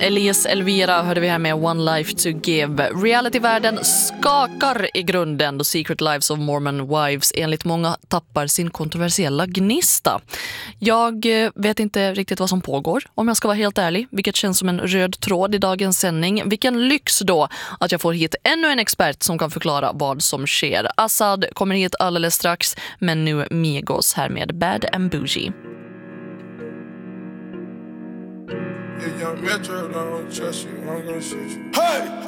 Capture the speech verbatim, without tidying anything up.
Elise Elvira hörde vi här med One Life to Give. Realityvärlden skakar i grunden då Secret Lives of Mormon Wives enligt många tappar sin kontroversiella gnista. Jag vet inte riktigt vad som pågår, om jag ska vara helt ärlig, vilket känns som en röd tråd i dagens sändning. Vilken lyx då att jag får hit ännu en expert som kan förklara vad som sker. Assad kommer hit alldeles strax, men nu Migos här med Bad and Bougie. Young Metro, don't trust you, I'm gonna shoot you. Hey!